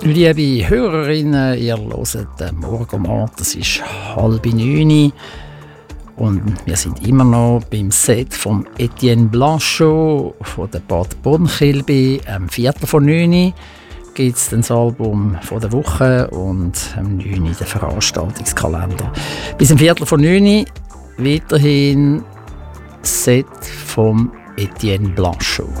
Liebe Hörerinnen, ihr hört den Morgenmord, es ist 8:30 und wir sind immer noch beim Set von Etienne Blanchot von der Bad Bonn-Kilby. Am 8:45 gibt es das Album von der Woche und am 9 den Veranstaltungskalender. Bis am 8:45 weiterhin Set von Etienne Blanchot.